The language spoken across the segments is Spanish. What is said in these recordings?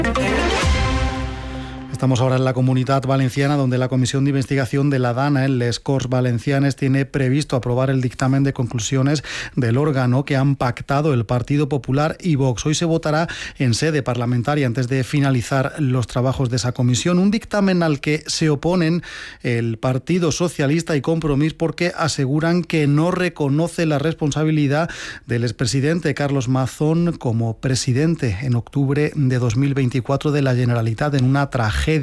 Estamos ahora en la Comunitat Valenciana, donde la Comisión de Investigación de la DANA en les Corts Valencianes tiene previsto aprobar el dictamen de conclusiones del órgano que han pactado el Partido Popular y Vox. Hoy se votará en sede parlamentaria antes de finalizar los trabajos de esa comisión. Un dictamen al que se oponen el Partido Socialista y Compromís porque aseguran que no reconoce la responsabilidad del expresidente Carlos Mazón como presidente en octubre de 2024 de la Generalitat en una tragedia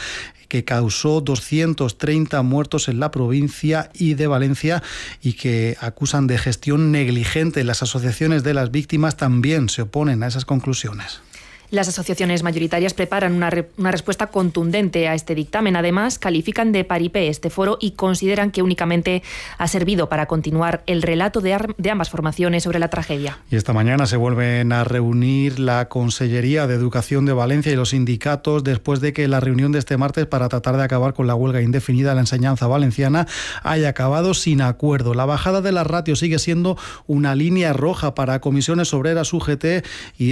que causó 230 muertos en la provincia y de Valencia y que acusan de gestión negligente. Las asociaciones de las víctimas también se oponen a esas conclusiones. Las asociaciones mayoritarias preparan una respuesta contundente a este dictamen. Además, califican de paripé este foro y consideran que únicamente ha servido para continuar el relato de ambas formaciones sobre la tragedia. Y esta mañana se vuelven a reunir la Consellería de Educación de Valencia y los sindicatos después de que la reunión de este martes para tratar de acabar con la huelga indefinida de la enseñanza valenciana haya acabado sin acuerdo. La bajada de las ratios sigue siendo una línea roja para comisiones obreras, UGT y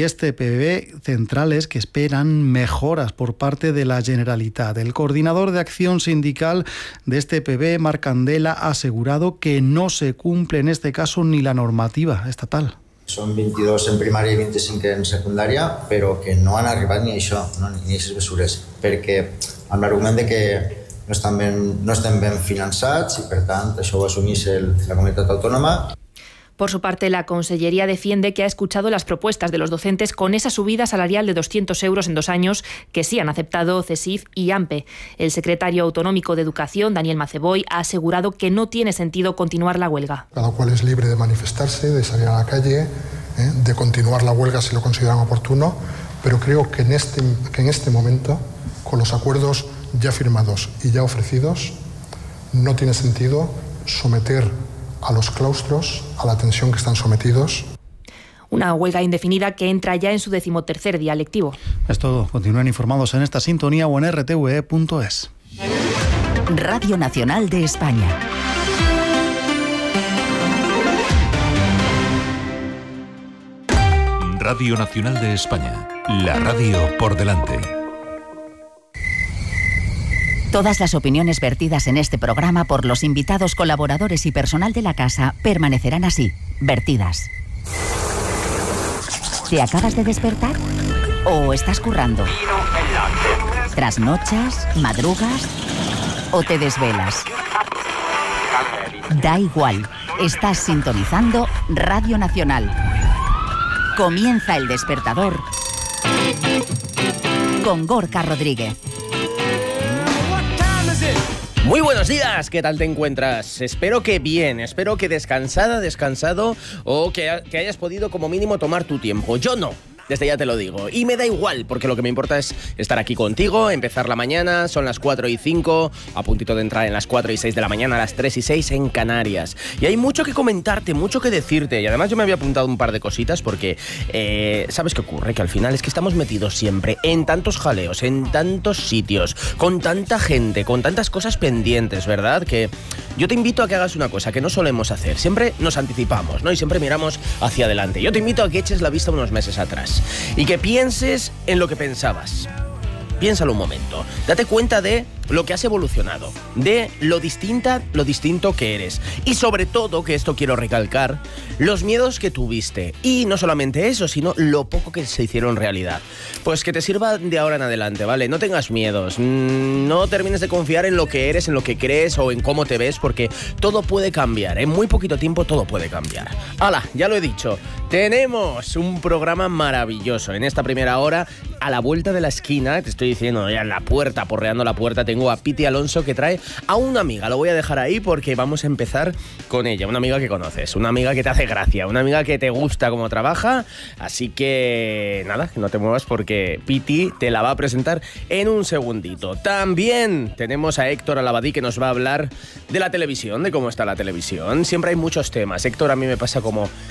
PB centrales que esperan mejoras por parte de la Generalitat. El coordinador de acción sindical de PB, Marc Candela, ha asegurado que no se cumple en este caso ni la normativa estatal. Són 22 en primària i 25 en secundària, però que no han arribat ni a això, ni a aquestes mesures, perquè amb l'argument de que no estem ben finançats i, per tant, això ho assumís la comunitat autònoma. Por su parte, la Consellería defiende que ha escuchado las propuestas de los docentes con esa subida salarial de 200 euros en 2 años que sí han aceptado CESIF y AMPE. El secretario autonómico de Educación, Daniel Maceboy, ha asegurado que no tiene sentido continuar la huelga. Cada cual es libre de manifestarse, de salir a la calle, de continuar la huelga si lo consideran oportuno, pero creo que en este momento, con los acuerdos ya firmados y ya ofrecidos, no tiene sentido someter a los claustros a la tensión que están sometidos. Una huelga indefinida que entra ya en su 13º día lectivo. Es todo. Continúen informados en esta sintonía o en rtve.es. Radio Nacional de España. Radio Nacional de España. La radio por delante. Todas las opiniones vertidas en este programa por los invitados, colaboradores y personal de la casa permanecerán así, vertidas. ¿Te acabas de despertar? ¿O estás currando? ¿Trasnochas? ¿Madrugas? ¿O te desvelas? Da igual, estás sintonizando Radio Nacional. Comienza El Despertador con Gorka Rodríguez. Muy buenos días, ¿qué tal te encuentras? Espero que bien, espero que descansado o que hayas podido como mínimo tomar tu tiempo. Yo no. Desde ya te lo digo. Y me da igual, porque lo que me importa es estar aquí contigo, empezar la mañana, son las 4:05, a puntito de entrar en las 4:06 de la mañana, a las 3:06 en Canarias. Y hay mucho que comentarte, mucho que decirte. Y además yo me había apuntado un par de cositas porque, ¿sabes qué ocurre? Que al final es que estamos metidos siempre en tantos jaleos, en tantos sitios, con tanta gente, con tantas cosas pendientes, ¿verdad? Que yo te invito a que hagas una cosa que no solemos hacer. Siempre nos anticipamos, ¿no? Y siempre miramos hacia adelante. Yo te invito a que eches la vista unos meses atrás y que pienses en lo que pensabas. Piénsalo un momento. Date cuenta de lo que has evolucionado, de lo distinto que eres. Y sobre todo, que esto quiero recalcar, los miedos que tuviste. Y no solamente eso, sino lo poco que se hicieron realidad. Pues que te sirva de ahora en adelante, ¿vale? No tengas miedos. No termines de confiar en lo que eres, en lo que crees o en cómo te ves, porque todo puede cambiar. En muy poquito tiempo todo puede cambiar. ¡Hala! Ya lo he dicho. Tenemos un programa maravilloso. En esta primera hora, a la vuelta de la esquina, te estoy diciendo ya en la puerta, porreando la puerta, tengo a Piti Alonso, que trae a una amiga. Lo voy a dejar ahí porque vamos a empezar con ella. Una amiga que conoces, una amiga que te hace gracia, una amiga que te gusta cómo trabaja. Así que nada, no te muevas porque Piti te la va a presentar en un segundito. También tenemos a Héctor Alabadí, que nos va a hablar de la televisión, de cómo está la televisión. Siempre hay muchos temas. Héctor, a mí me pasa como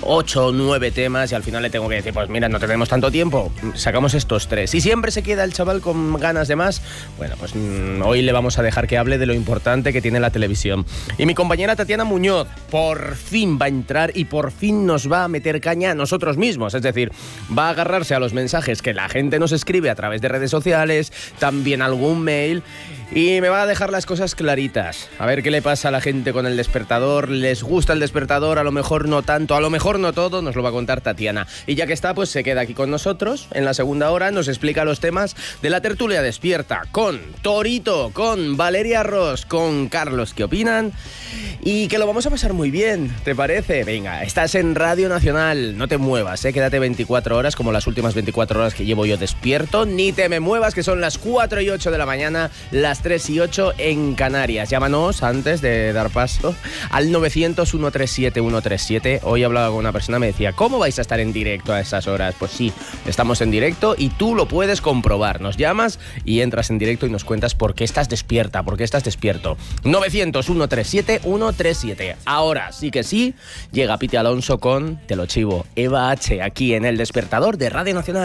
8 o 9 temas y al final le tengo que decir, pues mira, no tenemos tanto tiempo, sacamos estos 3. Y siempre se queda el chaval con ganas de más. Bueno, pues hoy le vamos a dejar que hable de lo importante que tiene la televisión. Y mi compañera Tatiana Muñoz por fin va a entrar y por fin nos va a meter caña a nosotros mismos. Es decir, va a agarrarse a los mensajes que la gente nos escribe a través de redes sociales, también algún mail, y me va a dejar las cosas claritas. A ver qué le pasa a la gente con el despertador. ¿Les gusta el despertador? A lo mejor no tanto, a lo mejor no todo. Nos lo va a contar Tatiana. Y ya que está, pues se queda aquí con nosotros. En la segunda hora nos explica los temas de la tertulia despierta con Torito, con Valeria Ross, con Carlos. ¿Qué opinan? Y que lo vamos a pasar muy bien, ¿te parece? Venga, estás en Radio Nacional. No te muevas, quédate 24 horas como las últimas 24 horas que llevo yo despierto. Ni te me muevas, que son las 4 y 8 de la mañana, las 3 y 8 en Canarias. Llámanos antes de dar paso al 900-137-137. Hoy hablaba con una persona, me decía, ¿cómo vais a estar en directo a esas horas? Pues sí, estamos en directo y tú lo puedes comprobar. Nos llamas y entras en directo y nos cuentas por qué estás despierta, por qué estás despierto. 900-137-137. Ahora sí que sí, llega Piti Alonso con, te lo chivo, Eva H. aquí en El Despertador de Radio Nacional.